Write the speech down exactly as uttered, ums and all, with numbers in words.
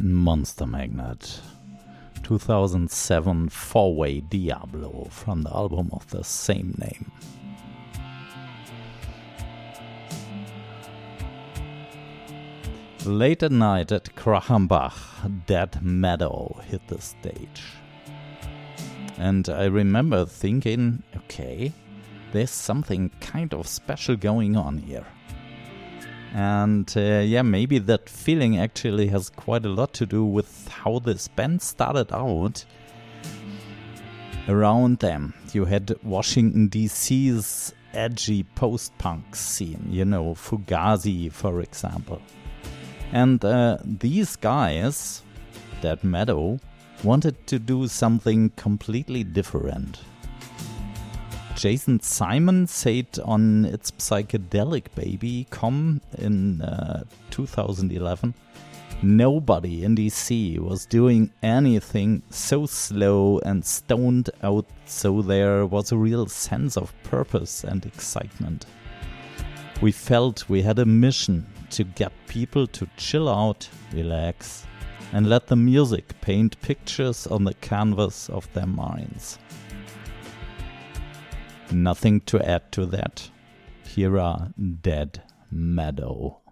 Monster Magnet, two thousand seven four-way Diablo from the album of the same name. Late at night at Krachenbach, Dead Meadow hit the stage. And I remember thinking, okay, there's something kind of special going on here. And uh, yeah, maybe that feeling actually has quite a lot to do with how this band started out. Around them, you had Washington D C's edgy post-punk scene, you know, Fugazi, for example. And uh, these guys, Dead Meadow, wanted to do something completely different. Jason Simon said on It's Psychedelic Baby dot com in uh, two thousand eleven, nobody in D C was doing anything so slow and stoned out, so there was a real sense of purpose and excitement. We felt we had a mission to get people to chill out, relax, and let the music paint pictures on the canvas of their minds. Nothing to add to that. Here are Dead Meadow.